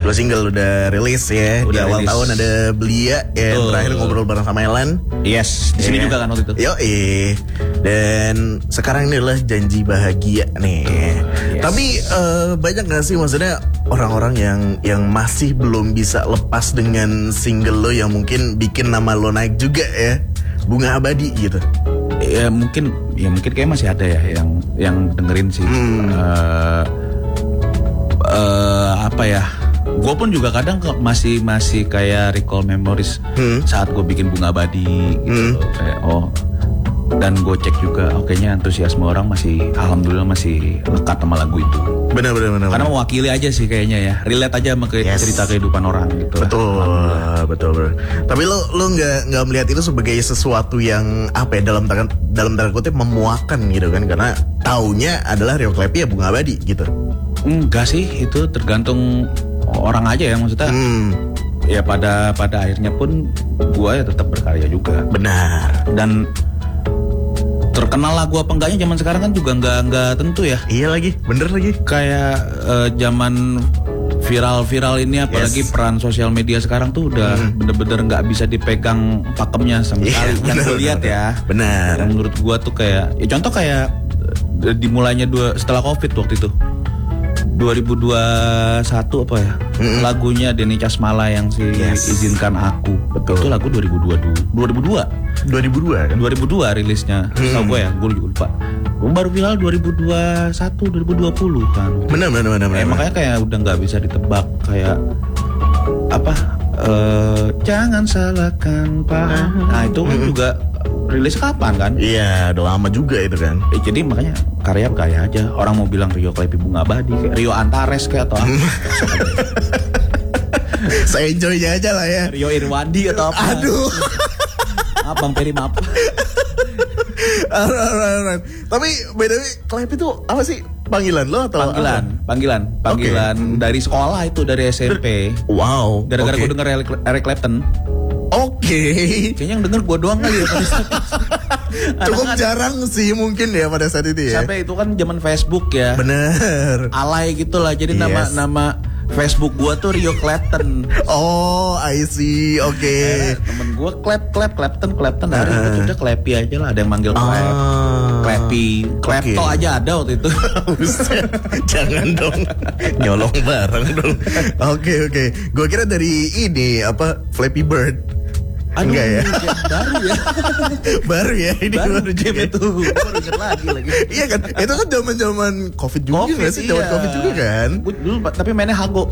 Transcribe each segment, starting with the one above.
2 single udah rilis ya. Di awal tahun ada Belia yang terakhir ngobrol bareng sama Ellen. Yes, di sini juga kan waktu itu. Yoi. Dan sekarang ini adalah Janji Bahagia nih. Yes. Tapi banyak gak sih maksudnya orang-orang yang masih belum bisa lepas dengan single lo yang mungkin bikin nama lo naik juga ya, Bunga Abadi gitu. Ya mungkin kayak masih ada ya yang dengerin sih. Apa ya? Gue pun juga kadang masih kayak recall memories saat gue bikin Bunga Abadi gitu. Kayak dan gue cek juga, kayaknya antusiasme orang alhamdulillah masih lekat sama lagu itu. Benar. Karena mewakili aja sih kayaknya ya, relate aja sama cerita kehidupan orang gitu. Betul. Tapi lo nggak melihat itu sebagai sesuatu yang apa ya, dalam tanda kutip memuakan gitu kan? Karena taunya adalah Rio Klepi ya Bunga Abadi gitu. Enggak sih, itu tergantung orang aja ya, maksudnya. Ya pada akhirnya pun gue ya tetap berkarya juga. Benar. Dan terkenal lagu apa enggaknya zaman sekarang kan juga nggak tentu ya. Iya lagi, bener lagi. Kayak zaman viral ini, apalagi peran sosial media sekarang tuh udah bener-bener nggak bisa dipegang pakemnya sama sekali. Yang gue lihat ya. Benar. Yang menurut gue tuh kayak, ya contoh kayak dimulainya setelah COVID waktu itu. 2021 apa ya? Lagunya Denny Casmala yang Izinkan Aku. Betul. Itu lagu 2002 kan? 2002 rilisnya. Tahu gue ya, gue juga lupa. Baru viral 2021, 2020 kan. Benar. Makanya kayak udah nggak bisa ditebak, kayak apa? Jangan salahkan paham. Nah itu kan juga rilis kapan kan? Iya, udah lama juga itu kan. Jadi makanya karya aja. Orang mau bilang Rio Klepi Bunga Abadi, kayak Rio Antares kayak atau apa. Saya enjoy-nya aja lah ya. Rio Irwandi atau apa. Aduh. Bang Peri maaf. Alright. Tapi by the way, Klepi itu apa sih? Panggilan lo atau Panggilan dari sekolah itu, dari SMP. Wow. Gara-gara gue denger Eric Clapton. Kayaknya yang denger gue doang kali ya. Cukup jarang sih mungkin ya pada saat itu ya. Sampai itu kan zaman Facebook ya. Bener. Alay gitu lah. Jadi nama Facebook gue tuh Rio Clapton. Oh, I see. Oke. Temen gue Clapton. Hari itu udah Klepi aja lah. Ada yang manggil Klepi. Klepto aja ada waktu itu. Jangan dong. Nyolong bareng dong. Oke. Gue kira dari ini Flappy Bird. Enggak ya? Baru ya ini baru game itu. Baru ingat lagi. Iya kan? Itu kan zaman COVID juga nggak sih? Zaman COVID juga kan? Dulu tapi mainnya Hago.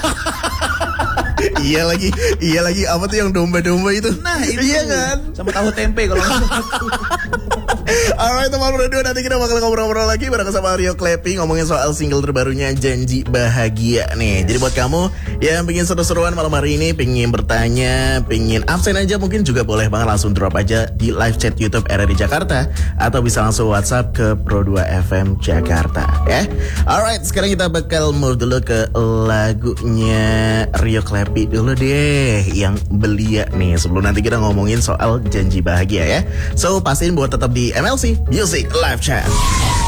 Iya lagi apa tuh yang domba-domba itu? Nah itu iya kan? Sama tahu tempe kalau Alright teman radio, nanti kita bakal ngobrol-ngobrol lagi bareng sama Rio Klepi ngomongin soal single terbarunya Janji Bahagia nih. Jadi buat kamu yang pengen seru-seruan malam hari ini, pengen bertanya, pengen absen aja, mungkin juga boleh banget langsung drop aja di live chat YouTube RRI Jakarta atau bisa langsung WhatsApp ke Pro2 FM Jakarta ya. Alright, sekarang kita bakal move dulu ke lagunya Rio Klepi dulu deh yang Belia nih, sebelum nanti kita ngomongin soal Janji Bahagia ya. So pastiin buat tetap di MLC Music Live Chat.